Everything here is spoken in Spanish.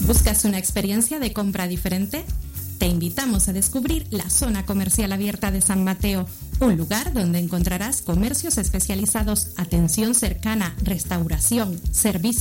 ¿Buscas una experiencia de compra diferente? Te invitamos a descubrir la zona comercial abierta de San Mateo, un lugar donde encontrarás comercios especializados, atención cercana, restauración, servicios